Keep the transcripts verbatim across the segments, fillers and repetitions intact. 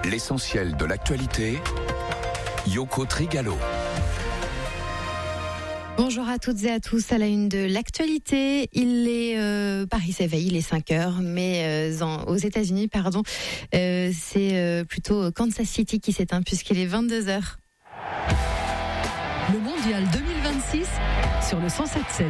L'essentiel de l'actualité, Yoko Trigalo. Bonjour à toutes et à tous, à la une de l'actualité, il est euh, Paris s'éveille, il est cinq heures, mais euh, en, aux États-Unis, pardon, euh, c'est euh, plutôt Kansas City qui s'éteint puisqu'il est vingt-deux heures. Le mondial deux mille vingt-six sur le cent sept sept.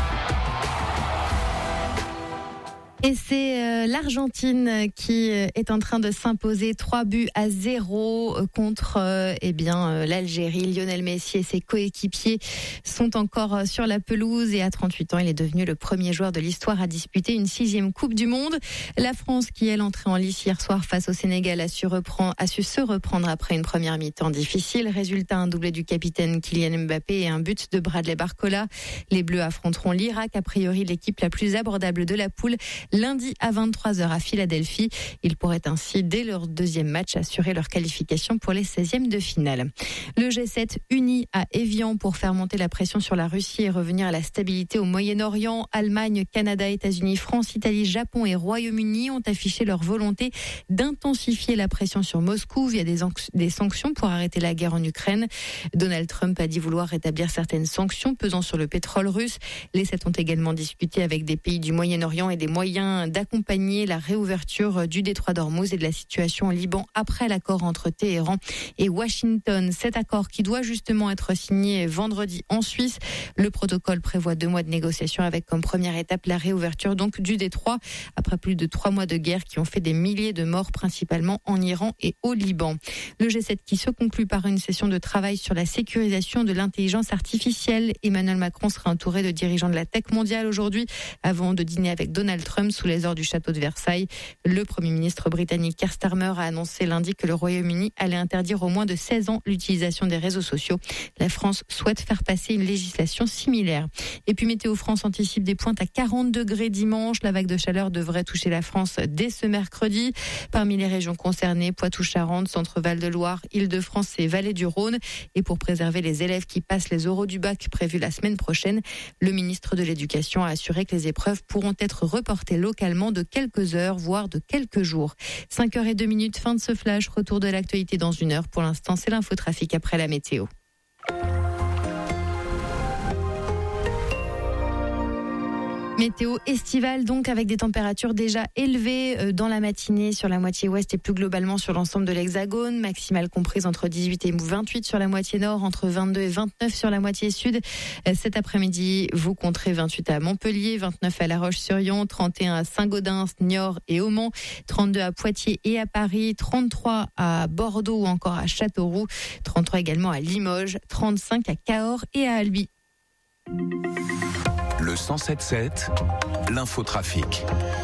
Et c'est euh, l'Argentine qui euh, est en train de s'imposer trois buts à zéro contre euh, eh bien euh, l'Algérie. Lionel Messi et ses coéquipiers sont encore euh, sur la pelouse et à trente-huit ans, il est devenu le premier joueur de l'histoire à disputer une sixième Coupe du Monde. La France, qui est entrée en lice hier soir face au Sénégal, a su, reprend, a su se reprendre après une première mi-temps difficile. Résultat, un doublé du capitaine Kylian Mbappé et un but de Bradley Barcola. Les Bleus affronteront l'Irak, a priori l'équipe la plus abordable de la poule, lundi à vingt-trois heures à Philadelphie. Ils pourraient ainsi, dès leur deuxième match, assurer leur qualification pour les seizièmes de finale. Le G sept uni à Évian pour faire monter la pression sur la Russie et revenir à la stabilité au Moyen-Orient. Allemagne, Canada, États-Unis, France, Italie, Japon et Royaume-Uni ont affiché leur volonté d'intensifier la pression sur Moscou via des, des sanctions pour arrêter la guerre en Ukraine. Donald Trump a dit vouloir rétablir certaines sanctions pesant sur le pétrole russe. Les sept ont également discuté avec des pays du Moyen-Orient et des moyens d'accompagner la réouverture du détroit d'Ormuz et de la situation au Liban après l'accord entre Téhéran et Washington. Cet accord qui doit justement être signé vendredi en Suisse. Le protocole prévoit deux mois de négociations avec comme première étape la réouverture donc du détroit après plus de trois mois de guerre qui ont fait des milliers de morts principalement en Iran et au Liban. Le G sept qui se conclut par une session de travail sur la sécurisation de l'intelligence artificielle. Emmanuel Macron sera entouré de dirigeants de la tech mondiale aujourd'hui avant de dîner avec Donald Trump sous les ors du château de Versailles. Le Premier ministre britannique Keir Starmer a annoncé lundi que le Royaume-Uni allait interdire au moins de seize ans l'utilisation des réseaux sociaux. La France souhaite faire passer une législation similaire. Et puis Météo France anticipe des pointes à quarante degrés dimanche. La vague de chaleur devrait toucher la France dès ce mercredi. Parmi les régions concernées, Poitou-Charentes, Centre-Val de Loire, Île-de-France et Vallée du Rhône. Et pour préserver les élèves qui passent les oraux du bac prévus la semaine prochaine, le ministre de l'Éducation a assuré que les épreuves pourront être reportées localement de quelques heures, voire de quelques jours. cinq heures zéro deux minutes, fin de ce flash. Retour de l'actualité dans une heure. Pour l'instant, c'est l'infotrafic après la météo. Météo estivale donc avec des températures déjà élevées dans la matinée sur la moitié ouest et plus globalement sur l'ensemble de l'Hexagone, maximale comprise entre dix-huit et vingt-huit sur la moitié nord, entre vingt-deux et vingt-neuf sur la moitié sud. Cet après-midi, vous compterez vingt-huit à Montpellier, vingt-neuf à La Roche-sur-Yon, trente et un à Saint-Gaudens, Niort et au Mans, trente-deux à Poitiers et à Paris, trente-trois à Bordeaux ou encore à Châteauroux, trente-trois également à Limoges, trente-cinq à Cahors et à Albi. Le cent sept sept, l'infotrafic.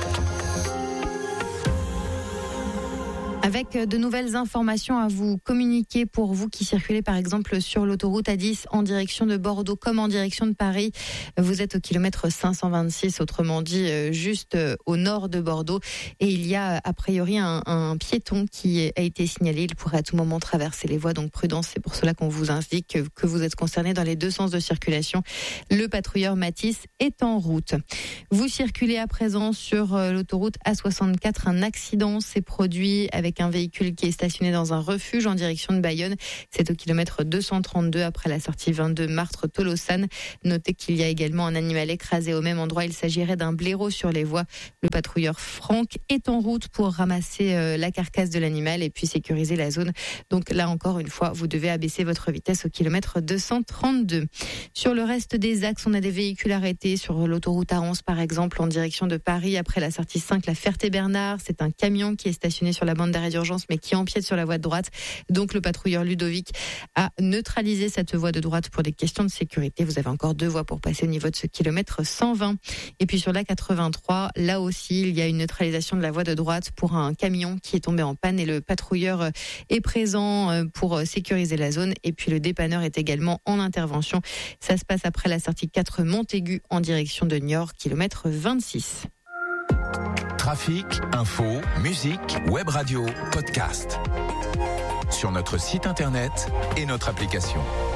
Avec de nouvelles informations à vous communiquer pour vous qui circulez par exemple sur l'autoroute A dix en direction de Bordeaux comme en direction de Paris. Vous êtes au kilomètre cinq cent vingt-six, autrement dit juste au nord de Bordeaux. Et il y a a priori un, un piéton qui a été signalé. Il pourrait à tout moment traverser les voies, donc prudence. C'est pour cela qu'on vous indique que, que vous êtes concerné dans les deux sens de circulation. Le patrouilleur Matisse est en route. Vous circulez à présent sur l'autoroute A soixante-quatre. Un accident s'est produit avec un véhicule qui est stationné dans un refuge en direction de Bayonne. C'est au kilomètre deux cent trente-deux après la sortie vingt-deux Martre-Tolosan. Notez qu'il y a également un animal écrasé au même endroit. Il s'agirait d'un blaireau sur les voies. Le patrouilleur Franck est en route pour ramasser la carcasse de l'animal et puis sécuriser la zone. Donc là encore une fois, vous devez abaisser votre vitesse au kilomètre deux cent trente-deux. Sur le reste des axes, on a des véhicules arrêtés sur l'autoroute A onze par exemple en direction de Paris après la sortie cinq, la Ferté-Bernard. C'est un camion qui est stationné sur la bande d'arrêt d'urgence mais qui empiète sur la voie de droite. Donc le patrouilleur Ludovic a neutralisé cette voie de droite pour des questions de sécurité. Vous avez encore deux voies pour passer au niveau de ce kilomètre cent vingt. Et puis sur la quatre-vingt-trois, là aussi, il y a une neutralisation de la voie de droite pour un camion qui est tombé en panne et le patrouilleur est présent pour sécuriser la zone. Et puis le dépanneur est également en intervention. Ça se passe après la sortie quatre Montaigu en direction de Niort, kilomètre vingt-six. Trafic, info, musique, web radio, podcast. Sur notre site internet et notre application.